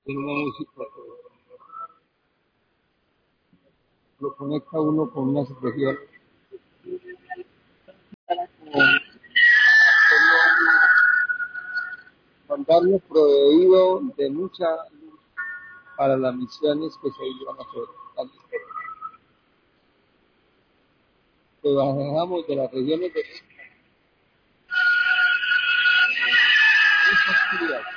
Tiene una música que lo conecta a uno con una situación, como mandarnos proveído de mucha luz para las misiones que se iban a hacer. Que bajamos de las regiones de mucha oscuridad